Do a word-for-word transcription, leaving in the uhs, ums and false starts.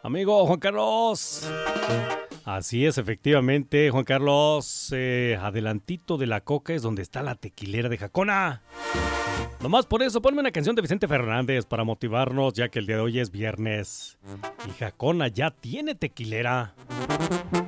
Amigo Juan Carlos. Así es, efectivamente, Juan Carlos. Eh, adelantito de la Coca es donde está la tequilera de Jacona. Nomás por eso, ponme una canción de Vicente Fernández para motivarnos, ya que el día de hoy es viernes. Y Jacona ya tiene tequilera.